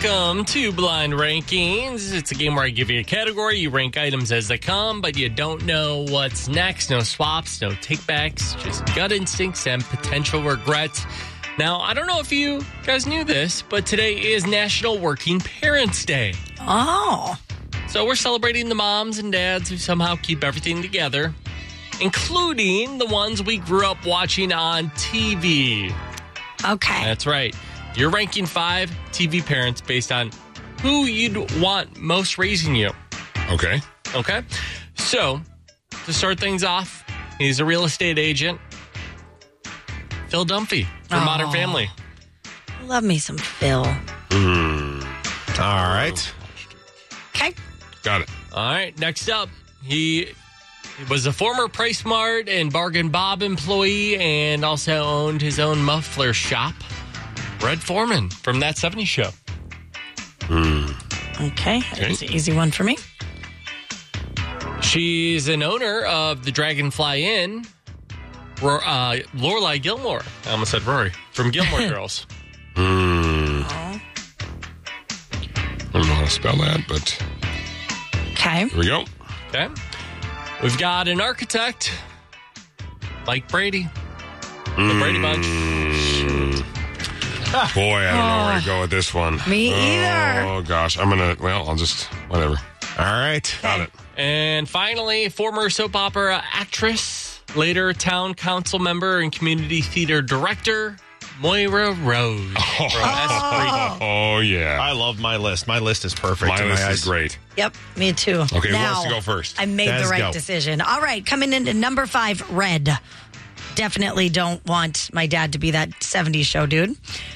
Welcome to Blind Rankings. It's a game where I give you a category, you rank items as they come, but you don't know what's next. No swaps, no takebacks, just gut instincts and potential regrets. Now, I don't know if you guys knew this, but today is National Working Parents Day. Oh. So we're celebrating the moms and dads who somehow keep everything together, including the ones we grew up watching on TV. Okay. That's right. You're ranking 5 TV parents based on who you'd want most raising you. Okay. Okay? So, to start things off, he's a real estate agent. Phil Dunphy from Modern Family. Love me some Phil. All right. Okay. Got it. All right, next up, he was a former PriceSmart and Bargain Bob employee and also owned his own muffler shop. Red Foreman from That 70s Show. Okay. That's an easy one for me. She's an owner of the Dragonfly Inn. Lorelai Gilmore. I almost said Rory. From Gilmore Girls. I don't know how to spell that, but Okay. here we go. Okay. We've got an architect, Mike Brady. The Brady Bunch. Boy, I don't know where to go with this one. Me either. Oh, gosh. I'll just, whatever. All right. Got it. And finally, former soap opera actress, later town council member and community theater director, Moira Rose. From S3. Oh, yeah. I love my list. My list is perfect. My list is great. Yep. Me too. Okay, who now, wants to go first? I made Let's the right go. decision. All right. Coming into number 5, Red. Definitely don't want my dad to be that 70s show dude.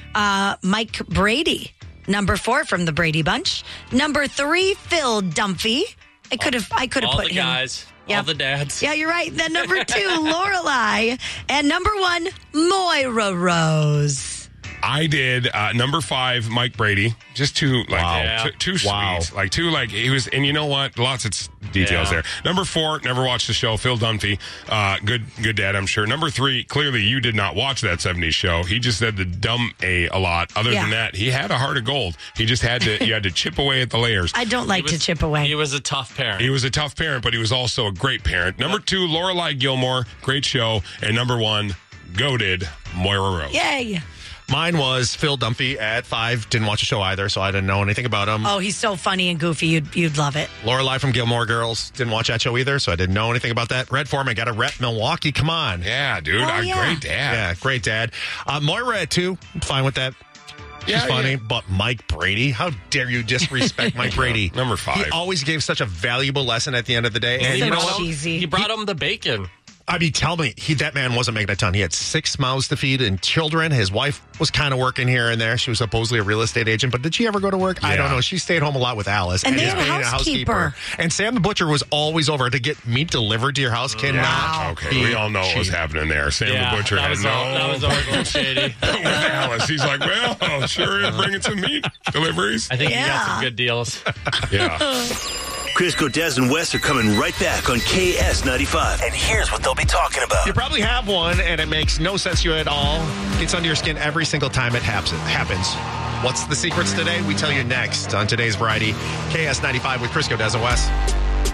Mike Brady. Number 4 from the Brady Bunch. Number 3, Phil Dunphy. I could have All put the him. guys, Yep. all the dads. Yeah, you're right. Then number 2, Lorelai. And number 1, Moira Rose. I did number 5, Mike Brady. Just too, like, Wow. too Wow. sweet. Like, too, like, he was, and you know what? Lots of details Yeah. there. Number 4, never watched the show, Phil Dunphy. Good dad, I'm sure. Number 3, clearly you did not watch that 70s show. He just said the dumb A lot. Other than that, he had a heart of gold. He just had to, you had to chip away at the layers. I don't like to chip away. He was a tough parent. He was a tough parent, but he was also a great parent. Number 2, Lorelai Gilmore, great show. And number 1, goated Moira Rose. Yay. Mine was Phil Dunphy at 5. Didn't watch the show either, so I didn't know anything about him. Oh, he's so funny and goofy. You'd love it. Lorelai from Gilmore Girls. Didn't watch that show either, so I didn't know anything about that. Red Foreman, got to rep Milwaukee. Come on. Yeah, dude. Oh, yeah. Great dad. Yeah, great dad. Moira at 2. I'm fine with that. She's Yeah, funny, yeah. but Mike Brady, how dare you disrespect Mike Brady? Number 5. He always gave such a valuable lesson at the end of the day. And He you know brought what? cheesy. He brought him the bacon. I mean, tell me, that man wasn't making a ton. He had 6 mouths to feed and children. His wife was kind of working here and there. She was supposedly a real estate agent, but did she ever go to work? I Yeah. don't know. She stayed home a lot with Alice. And they he's had a being housekeeper. And Sam the Butcher was always over to get meat delivered to your house. Kid, Yeah. Okay, we all know what was happening there. Sam the Butcher that had was no... that was a little shady. with Alice. He's like, well, sure is bringing some meat deliveries. I think he got Yeah. some good deals. Yeah. Crisco, Des, and Wes are coming right back on KS95. And here's what they'll be talking about. You probably have one, and it makes no sense to you at all. Gets under your skin every single time it happens. What's the secrets today? We tell you next on today's variety. KS95 with Crisco, Des, and Wes.